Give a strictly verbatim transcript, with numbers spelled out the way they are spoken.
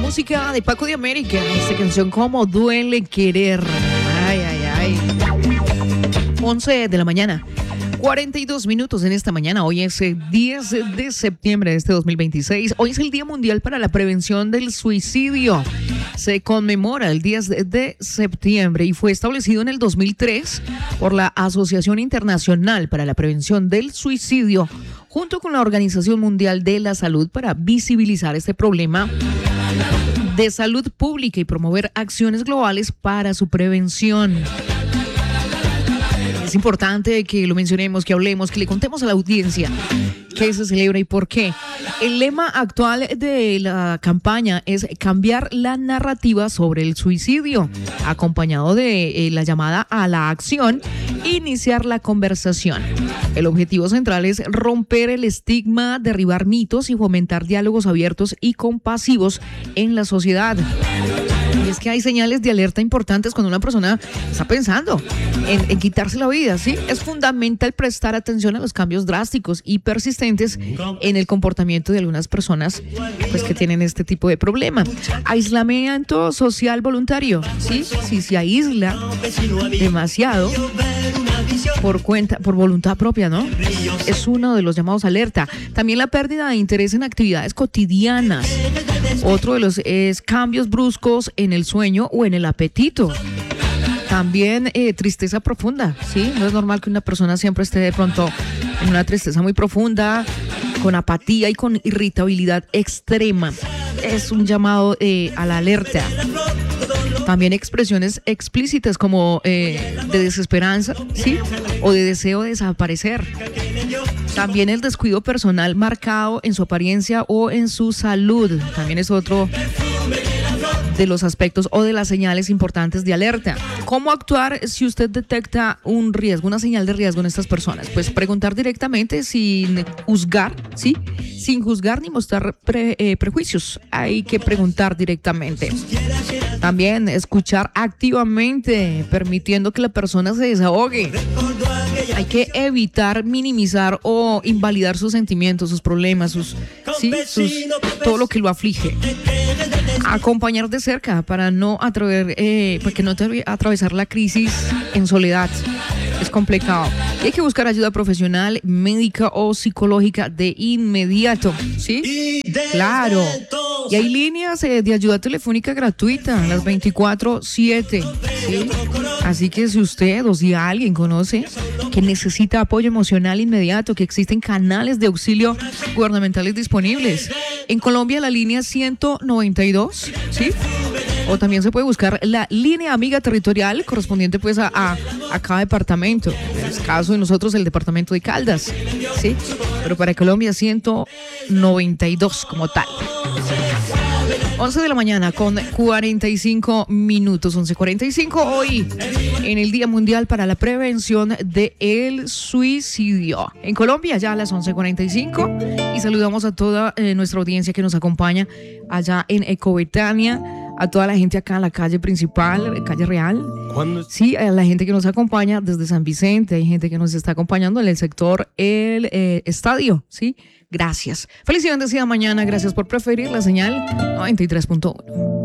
música de Paco de América, esta canción Como Duele Querer. Ay, ay, ay. once de la mañana, cuarenta y dos minutos en esta mañana. Hoy es el diez de septiembre de este dos mil veintiséis. Hoy es el Día Mundial para la Prevención del Suicidio. Se conmemora el diez de septiembre y fue establecido en el dos mil tres por la Asociación Internacional para la Prevención del Suicidio, junto con la Organización Mundial de la Salud, para visibilizar este problema de salud pública y promover acciones globales para su prevención. Es importante que lo mencionemos, que hablemos, que le contemos a la audiencia qué se celebra y por qué. El lema actual de la campaña es cambiar la narrativa sobre el suicidio, acompañado de eh, la llamada a la acción, iniciar la conversación. El objetivo central es romper el estigma, derribar mitos y fomentar diálogos abiertos y compasivos en la sociedad. Y es que hay señales de alerta importantes cuando una persona está pensando en, en quitarse la vida, ¿sí? Es fundamental prestar atención a los cambios drásticos y persistentes en el comportamiento de algunas personas, pues, que tienen este tipo de problema. Aislamiento social voluntario, ¿sí? Si se aísla demasiado por cuenta, por voluntad propia, ¿no? Es uno de los llamados alerta. También la pérdida de interés en actividades cotidianas. Otro de los es cambios bruscos en el sueño o en el apetito. También eh, tristeza profunda, ¿sí? No es normal que una persona siempre esté de pronto en una tristeza muy profunda, con apatía y con irritabilidad extrema. Es un llamado eh, a la alerta. También expresiones explícitas como eh, de desesperanza, ¿sí? O de deseo de desaparecer. También el descuido personal marcado en su apariencia o en su salud. También es otro de los aspectos o de las señales importantes de alerta. ¿Cómo actuar si usted detecta un riesgo, una señal de riesgo en estas personas? Pues preguntar directamente sin juzgar, ¿sí? Sin juzgar ni mostrar pre, eh, prejuicios. Hay que preguntar directamente. También escuchar activamente, permitiendo que la persona se desahogue. Hay que evitar minimizar o invalidar sus sentimientos, sus problemas, sus, ¿sí? sus, todo lo que lo aflige. Acompañar de cerca para no atrever, eh, para que no te atravesar la crisis en soledad. Es complicado. Y hay que buscar ayuda profesional, médica o psicológica de inmediato, ¿sí? Claro. Y hay líneas eh, de ayuda telefónica gratuita, las veinticuatro siete, ¿sí? Así que si usted o si alguien conoce que necesita apoyo emocional inmediato, que existen canales de auxilio gubernamentales disponibles. En Colombia la línea ciento noventa y dos, ¿sí? O también se puede buscar la línea amiga territorial correspondiente pues a, a, a cada departamento. En el caso de nosotros, el departamento de Caldas, ¿sí? Pero para Colombia ciento noventa y dos como tal. once de la mañana con cuarenta y cinco minutos, once cuarenta y cinco, hoy en el Día Mundial para la Prevención del Suicidio. En Colombia ya a las once cuarenta y cinco, y saludamos a toda eh, nuestra audiencia que nos acompaña allá en Ecobetania, a toda la gente acá en la calle principal, calle Real. Sí, a la gente que nos acompaña desde San Vicente, hay gente que nos está acompañando en el sector El eh, Estadio, ¿sí? Gracias. Felicidades de mañana, gracias por preferir la señal noventa y tres punto uno.